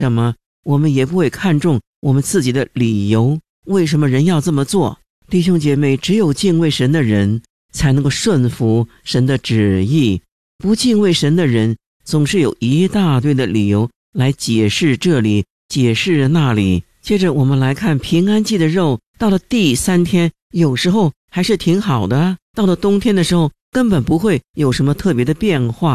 那么我们也不会看重我们自己的理由，为什么人要这么做。弟兄姐妹，只有敬畏神的人才能够顺服神的旨意，不敬畏神的人总是有一大堆的理由来解释这里，解释那里。接着我们来看平安祭的肉，到了第3天有时候还是挺好的，到了冬天的时候根本不会有什么特别的变化。